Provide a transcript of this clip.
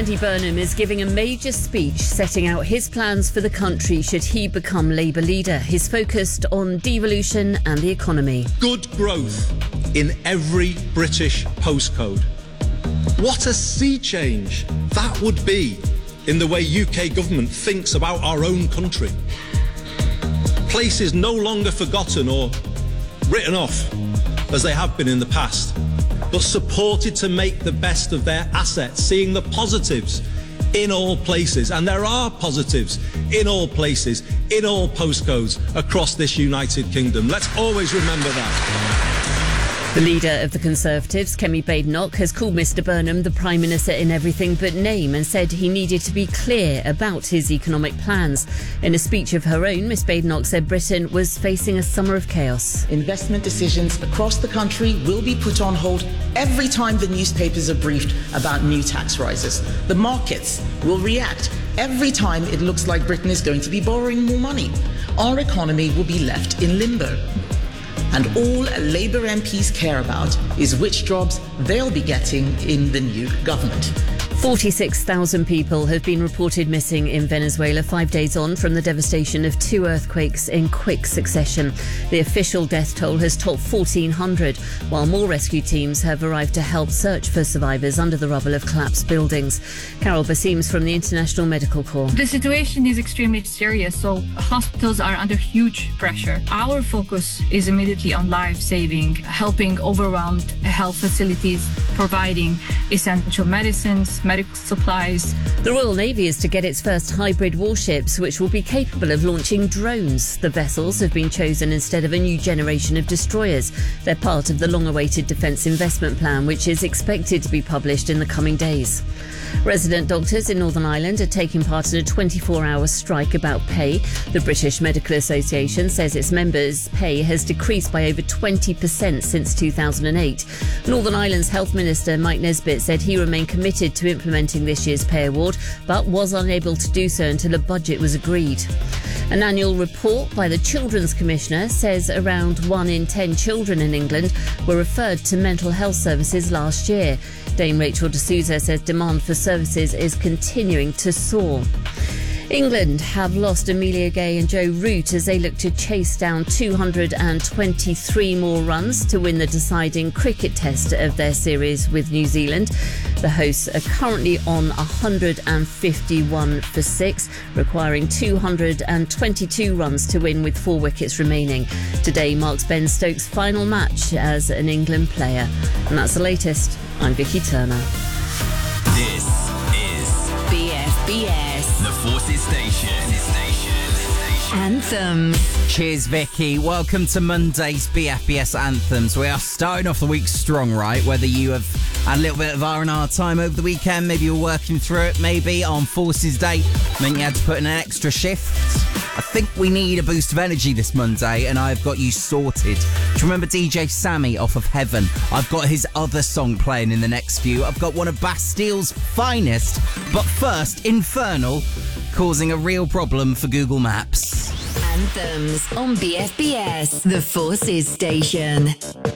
Andy Burnham is giving a major speech setting out his plans for the country should he become Labour leader. He's focused on devolution and the economy. Good growth in every British postcode. What a sea change that would be in the way UK government thinks about our own country. Places no longer forgotten or written off as they have been in the past, but supported to make the best of their assets, seeing the positives in all places. And there are positives in all places, in all postcodes across this United Kingdom. Let's always remember that. The leader of the Conservatives, Kemi Badenoch, has called Mr Burnham the Prime Minister in everything but name and said he needed to be clear about his economic plans. In a speech of her own, Ms Badenoch said Britain was facing a summer of chaos. Investment decisions across the country will be put on hold every time the newspapers are briefed about new tax rises. The markets will react every time it looks like Britain is going to be borrowing more money. Our economy will be left in limbo. And all Labour MPs care about is which jobs they'll be getting in the new government. 46,000 people have been reported missing in Venezuela 5 days on from the devastation of 2 earthquakes in quick succession. The official death toll has topped 1,400, while more rescue teams have arrived to help search for survivors under the rubble of collapsed buildings. Carol Bassims from the International Medical Corps. The situation is extremely serious, so hospitals are under huge pressure. Our focus is immediately on life-saving, helping overwhelmed health facilities, providing essential medicines, medical supplies. The Royal Navy is to get its first hybrid warships, which will be capable of launching drones. The vessels have been chosen instead of a new generation of destroyers. They're part of the long-awaited Defence Investment Plan, which is expected to be published in the coming days. Resident doctors in Northern Ireland are taking part in a 24-hour strike about pay. The British Medical Association says its members' pay has decreased by over 20% since 2008. Northern Ireland's Health Minister Mike Nesbitt said he remained committed to implementing this year's pay award, but was unable to do so until a budget was agreed. An annual report by the Children's Commissioner says around 1 in 10 children in England were referred to mental health services last year. Dame Rachel D'Souza says demand for services is continuing to soar. England have lost Amelia Gay and Joe Root as they look to chase down 223 more runs to win the deciding cricket test of their series with New Zealand. The hosts are currently on 151 for 6, requiring 222 runs to win with 4 wickets remaining. Today marks Ben Stokes' final match as an England player. And that's the latest. I'm Vicky Turner. This is BFBS, the Forces Station. Anthems. Cheers, Vicky. Welcome to Monday's BFBS Anthems. We are starting off the week strong, right? Whether you have had a little bit of R&R time over the weekend, maybe you're working through it, maybe on Forces Day, meant you had to put in an extra shift. I think we need a boost of energy this Monday, and I've got you sorted. Do you remember DJ Sammy off of Heaven? I've got his other song playing in the next few. I've got one of Bastille's finest, but first, Infernal, causing a real problem for Google Maps. Anthems on BFBS, the Forces Station.